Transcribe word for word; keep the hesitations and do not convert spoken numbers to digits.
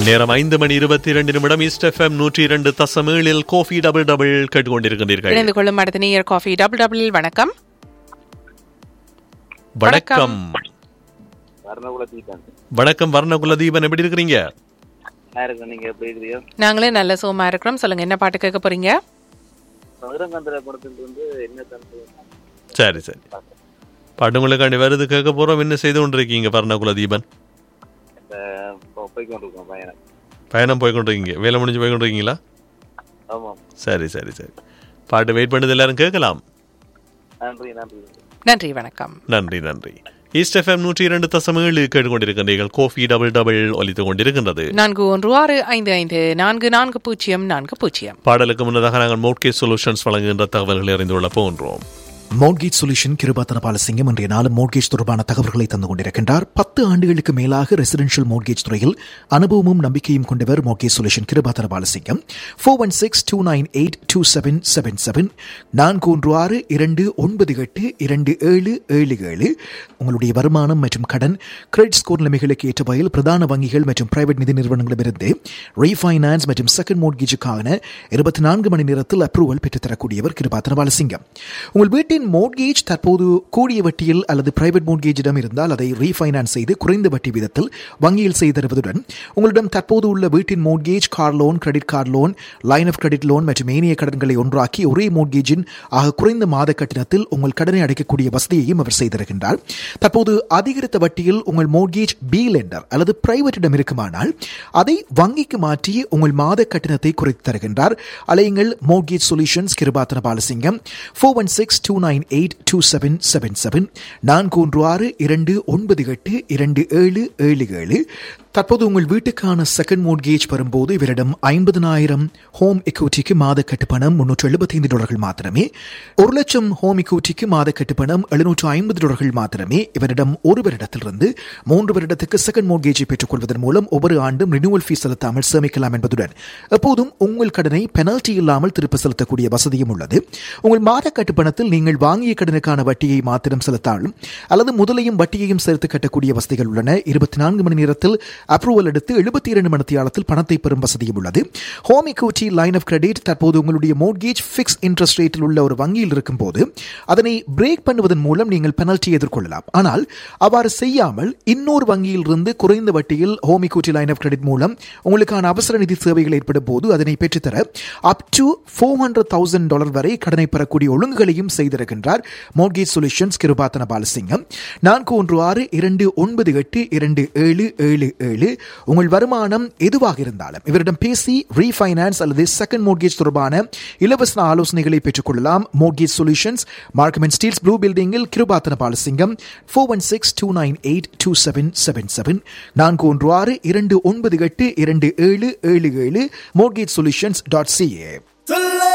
நேரம் ஐந்து மணி இருபத்தி இரண்டு நிமிடம். ஈஸ்ட் எஃப்எம் நூற்றி இரண்டு தசம் ஏழில் காஃபி டபுள் டபுள் கேட்டுக்கொண்டிருக்கிறீர்கள். இணைந்து கொள்ளும் அடுத்த நேயர் காஃபி டபுள் டபுள். வணக்கம். வணக்கம் வணக்கம் வர்ணகுலதீபன், எப்படி இருக்கிறீங்க? நாங்களே நல்ல சுகமா இருக்கிறோம். சொல்லுங்க, என்ன பாட்டு கேட்க போறீங்க? சரி சரி, பாட்டு உங்களுக்காண்டி வருது, கேட்க போறோம். என்ன செய்து கொண்டிருக்கீங்க வர்ணகுலதீபன்? பயணம் போய்கொண்டிருக்கீங்க, வேலை முடிஞ்சு போய்கொண்டிருக்கீங்களா? சரி சரி சரி, பாட்டு வெயிட் பண்ணது எல்லாரும் கேட்கலாம். நன்றி, வணக்கம். நன்றி நன்றி. ஈஸ்ட் எஃப்எம் நூற்றி இரண்டு தசம் ஏழு கேட்டுக்கொண்டிருக்கின்றீர்கள். காஃபி டபுள் டபுள் ஒலித்துக் கொண்டிருக்கின்றது. நான்கு ஒன்று ஆறு ஐந்து ஐந்து நான்கு நான்கு பூஜ்ஜியம் நான்கு பூஜ்ஜியம். பாடலுக்கு முன்னதாக நாங்கள் மோட்கேஜ் சொல்யூஷன்ஸ் வழங்குகின்ற தகவல்களை அறிந்து கொள்ள போன்றோம். மோட்கேஜ் சொல்யூஷன் கிருபாத்தன பாலசிங்கம் இன்றைய நாளும் மோட்கேஜ் தொடர்பான தகவல்களை தந்து கொண்டிருக்கின்றார். பத்து ஆண்டுகளுக்கு மேலாக ரெசிடென்ஷியல் மோட்கேஜ் துறையில் அனுபவமும் நம்பிக்கையும் கொண்டவர் mortgage solution Kirupathana Balasingham. Four one six two nine eight two seven seven seven நான்கு ஒன்று ஆறு இரண்டு ஒன்பது எட்டு இரண்டு ஏழு ஏழு ஏழு. உங்களுடைய வருமானம் மற்றும் கடன் கிரெடிட் ஸ்கோர் நிலைமைகளுக்கு ஏற்ற வகையில் பிரதான வங்கிகள் மற்றும் பிரைவேட் நிதி நிறுவனங்களிலிருந்து ரீஃபைனான்ஸ் மற்றும் செகண்ட் மோட்கேஜுக்கான இருபத்தி நான்கு மணி நேரத்தில் அப்ரூவல் பெற்றுத்தரக்கூடியவர் கிருபாத்தன பாலசிங்கம். உங்கள் வீட்டின் மோட்கேஜ் தற்போது கூடிய வட்டியில் அல்லது பிரைவேட் மோட்கேஜிடம் இருந்தால் அதை ரீஃபைனான்ஸ் செய்து குறைந்த வட்டி வீதத்தில் வங்கியில் செய்து தருவதுடன் உங்களிடம் தற்போது உள்ள வீட்டின் mortgage, car loan, credit card loan, line of credit loan மற்றும் ஏனைய கடன்களை ஒன்றாக்கி ஒரே மோட்கேஜின் ஆக குறைந்த மாத கட்டணத்தில் உங்கள் கடனை அடைக்கக்கூடிய வசதியையும் அவர் செய்திருக்கின்றார். தற்போது அதிகரித்த வட்டியில் உங்கள் மோட்கேஜ் பி லெண்டர் அல்லது பிரைவேட்டிடம் இருக்குமானால் அதை வங்கிக்கு மாற்றி உங்கள் மாத கட்டணத்தை குறைத்து தருகின்றார். அலையுங்கள் mortgage solutions Kirupathana Balasingham. Four one six two nine eight two seven seven seven நான்கு ஒன்று ஆறு இரண்டு ஒன்பது எட்டு இரண்டு ஏழு ஏழு ஏழு. தற்போது உங்கள் வீட்டுக்கான செகண்ட் மோட்கேஜ் வரும்போது இவரிடம் ஐம்பதனாயிரம் ஹோம் எக்யூட்டிக்கு மாத கட்டுப்பணம் முன்னூற்று எழுபத்தி ஐந்து டாலர்கள் மாத்திரமே, ஒரு லட்சம் ஹோம் எக்யூட்டிக்கு மாத கட்டுப்பணம் எழுநூற்று ஐம்பது டாலர்கள் மாத்திரமே. இவரிடம் ஒரு வருடத்திலிருந்து மூன்று வருடத்துக்கு செகண்ட் மோட்கேஜை பெற்றுக் கொள்வதன் மூலம் ஒவ்வொரு ஆண்டும் ரினியூவல் ஃபீஸ் செலுத்தாமல் சேமிக்கலாம் என்பதுடன் எப்போதும் உங்கள் கடனை பெனல்டி இல்லாமல் திருப்ப செலுத்தக்கூடிய வசதியும் உள்ளது. உங்கள் மாத கட்டுப்பணத்தில் நீங்கள் வாங்கிய கடனுக்கான வட்டியை மாத்திரம் செலுத்தாலும் அல்லது முதலையும் வட்டியையும் சேர்த்து கட்டக்கூடிய வசதிகள் உள்ளன. இருபத்தி நான்கு மணி நேரத்தில் அப்ரூவல் எடுத்து எழுபத்தி இரண்டு மணித்தியாலத்தில் பணத்தை பெறும் வசதியும் உள்ளது. Home equity line of credit தற்போது உங்களுடைய மோட்கேஜ் ஃபிக்ஸ் இன்ட்ரெஸ்ட் ரேட்டில் உள்ள ஒரு வங்கியில் இருக்கும் போது அதனை பிரேக் பண்ணுவதன் மூலம் நீங்கள் பெனல்ட்டி எதிர்கொள்ளலாம். ஆனால் அவ்வாறு செய்யாமல் இன்னொரு வங்கியில் இருந்து குறைந்த வட்டியில் home equity line of credit மூலம் உங்களுக்கான அவசர நிதி சேவைகள் ஏற்படும் போது அதனை பெற்றுத்தர up to four hundred thousand dollar வரை கடனை பெறக்கூடிய ஒழுங்குகளையும் செய்திருக்கின்றார் மோட்கேஜ் சொல்யூஷன்ஸ் கிருபாத்தன பாலசிங்கம். நான்கு ஒன்று ஆறு இரண்டு ஒன்பது எட்டு இரண்டு ஏழு ஏழு ஏழு. உங்கள் வருமானம் எதுவாக இருந்தாலும் இவரிடம் பேசி ரீஃபைனான்ஸ் அல்லது செகண்ட் மோட்கேஜ் தொடர்பான இலவச ஆலோசனைகளை பெற்றுக் கொள்ளலாம். Mortgage solutions Markham and Steeles blue பில்டிங்கில் Kirupathana Balasingham. Four one six two nine eight two seven seven seven நான்கு ஒன்று ஆறு இரண்டு ஒன்பது எட்டு இரண்டு ஏழு ஏழு ஏழு மோட்கேஜ் சொல்யூஷன்ஸ் டாட் சிஏ.